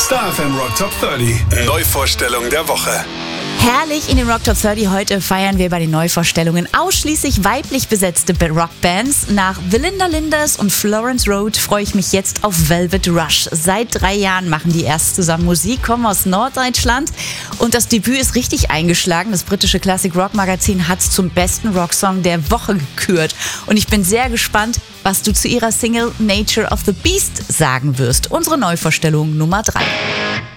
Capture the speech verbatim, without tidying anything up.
Star F M Rock Top dreißig. Neuvorstellung der Woche. Herrlich, in den Rock Top dreißig heute feiern wir bei den Neuvorstellungen ausschließlich weiblich besetzte Rockbands. Nach Belinda Linders und Florence Road freue ich mich jetzt auf Velvet Rush. Seit drei Jahren machen die erst zusammen Musik, kommen aus Norddeutschland und das Debüt ist richtig eingeschlagen. Das britische Classic Rock Magazin hat es zum besten Rocksong der Woche gekürt und ich bin sehr gespannt, was du zu ihrer Single Nature of the Beast sagen wirst. Unsere Neuvorstellung Nummer drei.